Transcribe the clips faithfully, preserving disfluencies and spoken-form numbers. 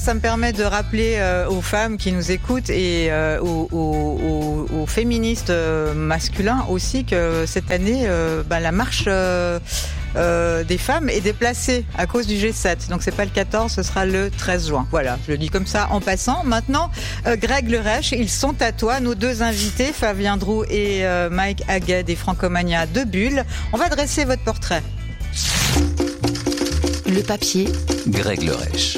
Ça me permet de rappeler euh, aux femmes qui nous écoutent et euh, aux, aux, aux, aux féministes euh, masculins aussi que cette année, euh, bah, la marche euh, euh, des femmes est déplacée à cause du G sept. Donc c'est pas le quatorze, ce sera le treize juin. Voilà, je le dis comme ça en passant. Maintenant, euh, Greg Lerèche, ils sont à toi, nos deux invités, Flavien Droux et euh, Mike Haguet des Francomania de Bulle. On va dresser votre portrait. Le papier. Greg Lerèche.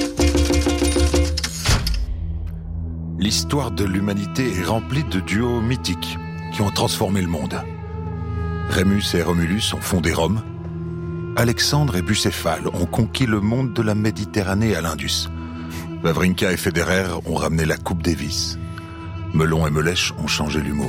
L'histoire de l'humanité est remplie de duos mythiques qui ont transformé le monde. Rémus et Romulus ont fondé Rome. Alexandre et Bucéphale ont conquis le monde de la Méditerranée à l'Indus. Wawrinka et Federer ont ramené la Coupe Davis. Melon et Melèche ont changé l'humour.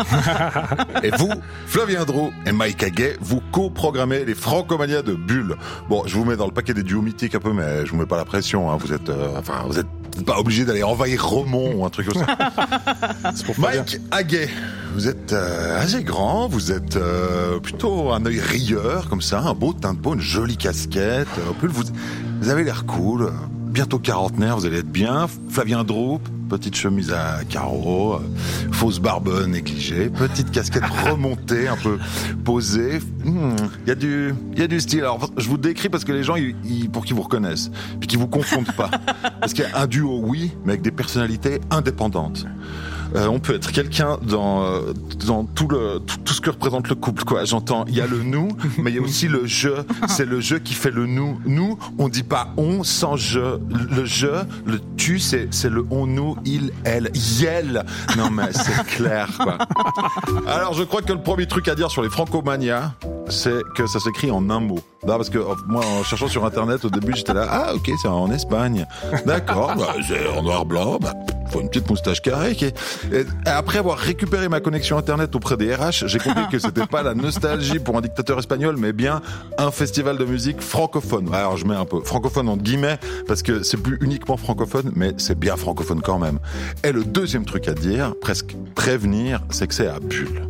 Et vous, Flavien Droux et Mike Haguet, vous co-programmez les Francomania de Bulle. Bon, je vous mets dans le paquet des duos mythiques un peu, mais je vous mets pas la pression. Hein. Vous êtes, euh, enfin, vous êtes pas obligé d'aller envahir Romont ou un truc comme ça. C'est pour Mike Haguet, vous êtes euh, assez grand, vous êtes euh, plutôt un œil rieur comme ça, un beau teint de peau, une jolie casquette. Un peu, vous, vous avez l'air cool. Bientôt quarantenaire, vous allez être bien. Flavien Droux, petite chemise à carreaux, euh, fausse barbe négligée, petite casquette remontée, un peu posée. Il mmh, y a du, il y a du style. Alors, je vous décris parce que les gens, ils, ils, pour qu'ils vous reconnaissent, puis qu'ils vous confondent pas. Parce qu'il y a un duo, oui, mais avec des personnalités indépendantes. Euh, on peut être quelqu'un dans euh, dans tout le tout, tout ce que représente le couple, quoi. J'entends, il y a le nous, mais il y a aussi le je. C'est le je qui fait le nous. Nous, on dit pas on sans je. Le je, le tu, c'est c'est le on, nous, il, elle, yel. Non mais c'est clair, quoi. Alors je crois que le premier truc à dire sur les Francomania, c'est que ça s'écrit en un mot. Non, parce que moi, en cherchant sur internet au début, j'étais là, ah ok, c'est en Espagne. D'accord, bah, c'est en noir blanc. Bah, faut une petite moustache carrée. Qui est... Et après avoir récupéré ma connexion internet auprès des R H, j'ai compris que c'était pas la nostalgie pour un dictateur espagnol, mais bien un festival de musique francophone. Alors je mets un peu francophone entre guillemets parce que c'est plus uniquement francophone, mais c'est bien francophone quand même. Et le deuxième truc à dire, presque prévenir, c'est que c'est à Bulle.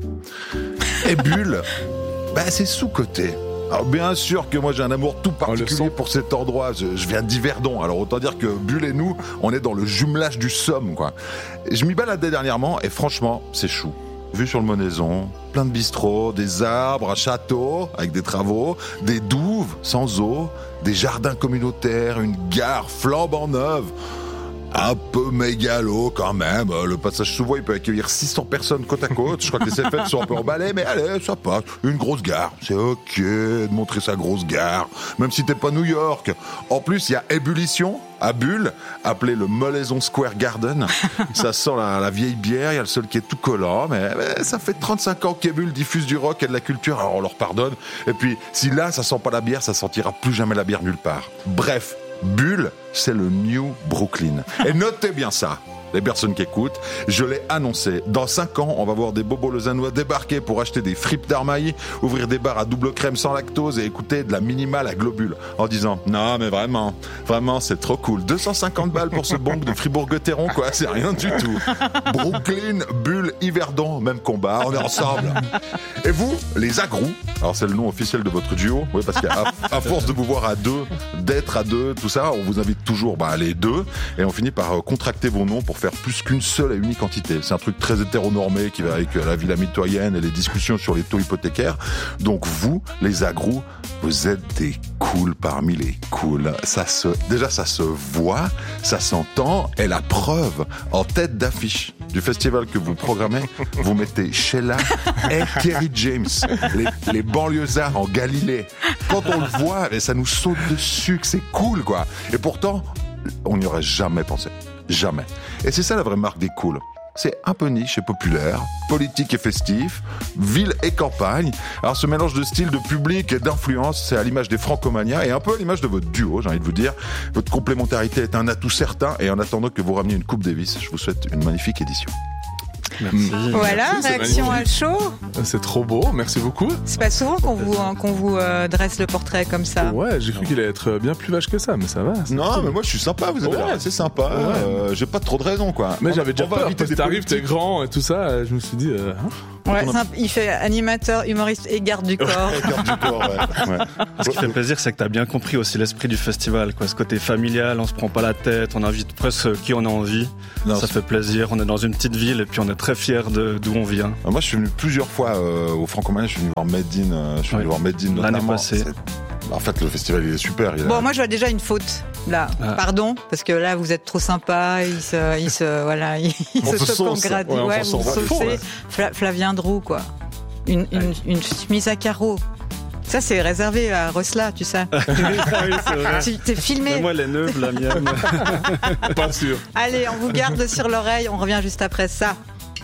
Et Bulle, bah c'est sous-coté. Alors bien sûr que moi j'ai un amour tout particulier pour cet endroit. Je, je viens d'Yverdon, alors autant dire que Bulle et nous, on est dans le jumelage du Somme, quoi. Et je m'y baladais dernièrement et franchement, c'est chou. Vue sur le Monézon, plein de bistrots, des arbres, un château avec des travaux, des douves sans eau, des jardins communautaires, une gare flambant neuve. Un peu mégalo quand même. Le passage Sous-Voie, il peut accueillir six cents personnes côte à côte. Je crois que les C F L sont un peu emballés, mais allez, ça passe. Une grosse gare, c'est ok de montrer sa grosse gare, même si t'es pas New York. En plus, il y a ébullition à Bulle, appelé le Molaison Square Garden. Ça sent la, la vieille bière, il y a le sol qui est tout collant, mais, mais ça fait trente-cinq ans que Bulle diffuse du rock et de la culture, alors on leur pardonne. Et puis, si là, ça sent pas la bière, ça sentira plus jamais la bière nulle part. Bref. Bulle, c'est le New Brooklyn. Et notez bien ça, les personnes qui écoutent, je l'ai annoncé. Dans cinq ans, on va voir des bobos lausannois débarquer pour acheter des fripes d'Armailly, ouvrir des bars à double crème sans lactose et écouter de la minimale à globule en disant « Non, mais vraiment, vraiment, c'est trop cool. deux cent cinquante balles pour ce bombe de Fribourg-Gotteron, quoi, c'est rien du tout. » Brooklyn, Bulle, Yverdon, même combat, on est ensemble. Et vous, les agrous, alors c'est le nom officiel de votre duo, oui, parce qu'à à force de vous voir à deux, d'être à deux, tout ça, on vous invite toujours bah, à les deux, et on finit par contracter vos noms pour faire plus qu'une seule et unique entité. C'est un truc très hétéronormé qui va avec la villa mitoyenne et les discussions sur les taux hypothécaires. Donc vous, les agrous, vous êtes des cools parmi les cools. Ça se, déjà ça se voit, ça s'entend, et la preuve, en tête d'affiche du festival que vous programmez, vous mettez Sheila et Kerry James, les, les banlieusards en Galilée. Quand on le voit, ça nous saute dessus, que c'est cool, quoi. Et pourtant, on n'y aurait jamais pensé. Jamais. Et c'est ça la vraie marque des cools. C'est un peu niche et populaire, politique et festif, ville et campagne. Alors ce mélange de style, de public et d'influence, c'est à l'image des Francomania et un peu à l'image de votre duo, j'ai envie de vous dire. Votre complémentarité est un atout certain et en attendant que vous rameniez une Coupe Davis, je vous souhaite une magnifique édition. Merci. Voilà, merci, réaction à chaud. C'est trop beau, merci beaucoup. C'est pas souvent qu'on vous, qu'on vous euh, dresse le portrait comme ça. Ouais, j'ai cru qu'il allait être bien plus vache que ça, mais ça va. Non, cool. mais moi je suis sympa, vous avez ouais. l'air assez sympa. Ouais. Euh, j'ai pas trop de raisons, quoi. Mais on j'avais va, déjà peur, parce que t'arrives, t'es grand et tout ça, je me suis dit... Euh, hein Ouais, on a- c'est un- il fait animateur, humoriste et garde du corps. Garde du corps, ouais. ouais. Ce qui fait plaisir, c'est que t'as bien compris aussi l'esprit du festival, quoi. Ce côté familial, on se prend pas la tête, on invite presque qui on a envie. Non, Ça c'est- fait plaisir. On est dans une petite ville et puis on est très fiers de d'où on vient. Moi, je suis venu plusieurs fois euh, au Francomanien. Je suis venu voir Made in. euh, je suis venu Ouais. voir Made in L'année notamment. passée. C'est- En fait, le festival, il est super. Il a- Bon, moi, je vois déjà une faute, là. Ah. Pardon, parce que là, vous êtes trop sympa, il se, il se, voilà, il, il On se se sauce en sauce. gradie. Ouais, on Ouais, s'en vous sort à fond, saucez. ouais. Fla- Flavien Drou, quoi. Une, une, une chemise à carreaux. Ça, c'est réservé à Rosla, tu sais. Ah oui, c'est vrai. Tu t'es filmé. Mais moi, elle est neuve, la mienne. Pas sûr. Allez, on vous garde sur l'oreille, on revient juste après ça.